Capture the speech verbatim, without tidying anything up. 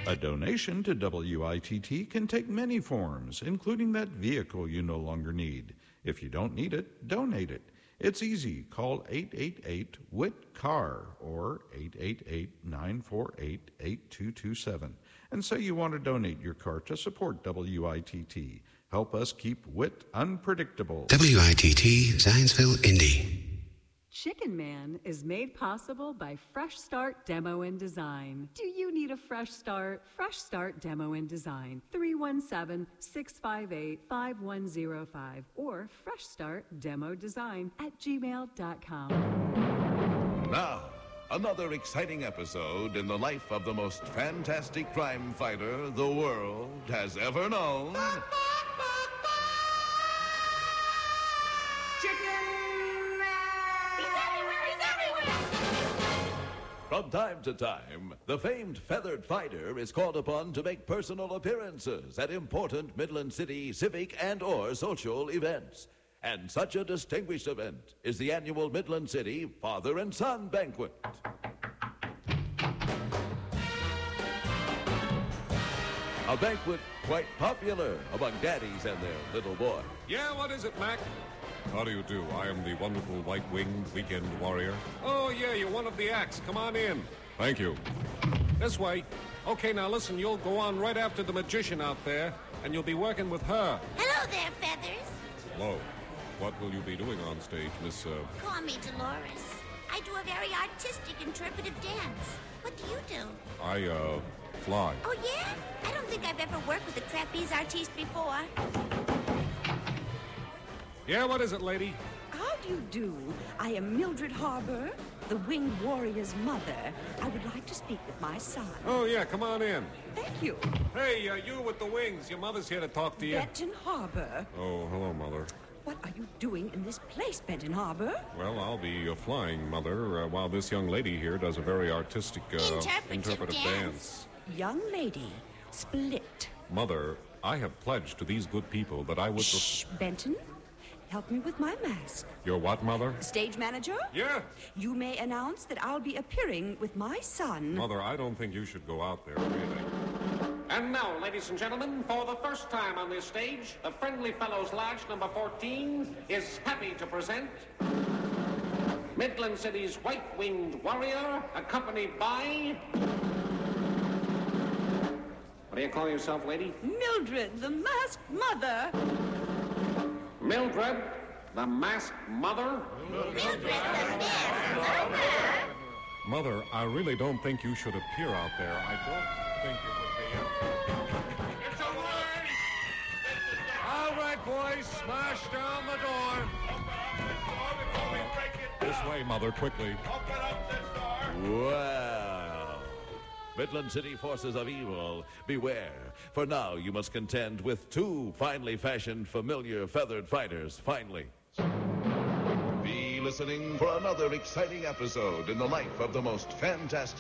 A donation to W I T T can take many forms, including that vehicle you no longer need. If you don't need it, donate it. It's easy. Call eight eight eight W I T C A R or eight eight eight, nine four eight, eight two two seven and say you want to donate your car to support W I T T. Help us keep W I T unpredictable. W I T T, Zionsville, Indy. Chicken Man is made possible by Fresh Start Demo and Design. Do you need a fresh start? Fresh Start Demo and Design. three one seven, six five eight, five one zero five or fresh start demo design at gmail dot com. Now, another exciting episode in the life of the most fantastic crime fighter the world has ever known. From time to time, the famed feathered fighter is called upon to make personal appearances at important Midland City civic and or social events. And such a distinguished event is the annual Midland City Father and Son Banquet. A banquet quite popular among daddies and their little boys. Yeah, what is it, Mac? How do you do? I am the wonderful white-winged weekend warrior. Oh, yeah, you're one of the acts. Come on in. Thank you. This way. Okay, now listen, you'll go on right after the magician out there, and you'll be working with her. Hello there, Feathers. Hello. What will you be doing on stage, Miss, uh... Call me Dolores. I do a very artistic interpretive dance. What do you do? I, uh, fly. Oh, yeah? I don't think I've ever worked with a trapeze artiste before. Yeah, what is it, lady? How do you do? I am Mildred Harbour, the winged warrior's mother. I would like to speak with my son. Oh, yeah, come on in. Thank you. Hey, uh, you with the wings. Your mother's here to talk to you. Benton Harbor. Oh, hello, Mother. What are you doing in this place, Benton Harbor? Well, I'll be uh, flying, Mother, uh, while this young lady here does a very artistic, uh, interpretive, interpretive dance. dance. Young lady, split. Mother, I have pledged to these good people that I would... Shh, Benton. Help me with my mask. Your what, Mother? Stage manager? Yeah? You may announce that I'll be appearing with my son. Mother, I don't think you should go out there, really. And now, ladies and gentlemen, for the first time on this stage, the Friendly Fellows Lodge number fourteen is happy to present Midland City's white-winged warrior, accompanied by... What do you call yourself, lady? Mildred, the masked mother. Mildred, the masked mother? Mildred, the masked mother. Mother, I really don't think you should appear out there. I don't think it would be... A... It's a word! All right, boys, smash down the door. This way, Mother, quickly. Well, Midland City forces of evil, beware. For now, you must contend with two finely fashioned, familiar, feathered fighters, finally. Be listening for another exciting episode in the life of the most fantastic